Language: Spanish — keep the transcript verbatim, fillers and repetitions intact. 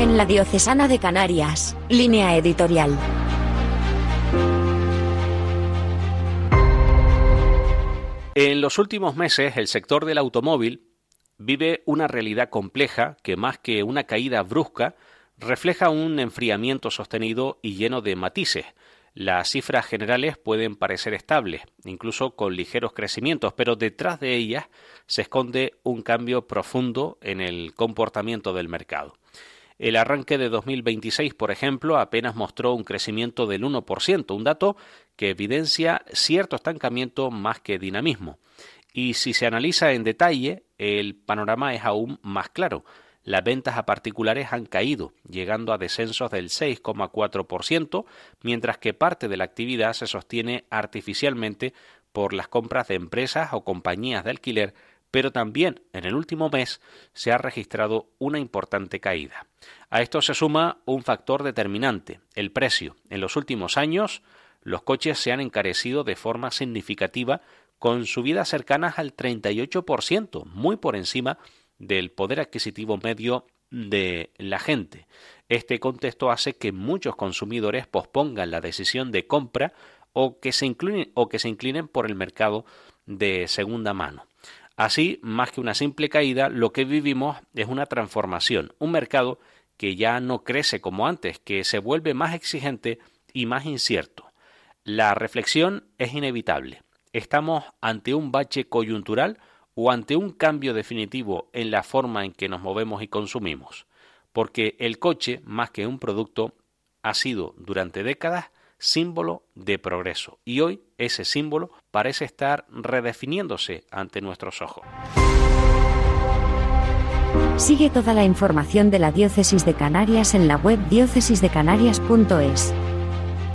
En la Diocesana de Canarias, Línea Editorial. En los últimos meses, el sector del automóvil vive una realidad compleja que, más que una caída brusca, refleja un enfriamiento sostenido y lleno de matices. Las cifras generales pueden parecer estables, incluso con ligeros crecimientos, pero detrás de ellas se esconde un cambio profundo en el comportamiento del mercado. El arranque de dos mil veintiséis, por ejemplo, apenas mostró un crecimiento del uno por ciento, un dato que evidencia cierto estancamiento más que dinamismo. Y si se analiza en detalle, el panorama es aún más claro. Las ventas a particulares han caído, llegando a descensos del seis coma cuatro por ciento, mientras que parte de la actividad se sostiene artificialmente por las compras de empresas o compañías de alquiler, pero también en el último mes se ha registrado una importante caída. A esto se suma un factor determinante, el precio. En los últimos años, los coches se han encarecido de forma significativa, con subidas cercanas al treinta y ocho por ciento, muy por encima del poder adquisitivo medio de la gente. Este contexto hace que muchos consumidores pospongan la decisión de compra o que se inclinen, o que se inclinen por el mercado de segunda mano. Así, más que una simple caída, lo que vivimos es una transformación, un mercado que ya no crece como antes, que se vuelve más exigente y más incierto. La reflexión es inevitable. ¿Estamos ante un bache coyuntural o ante un cambio definitivo en la forma en que nos movemos y consumimos? Porque el coche, más que un producto, ha sido durante décadas símbolo de progreso, y hoy ese símbolo parece estar redefiniéndose ante nuestros ojos. Sigue toda la información de la Diócesis de Canarias en la web diócesis de canarias punto es.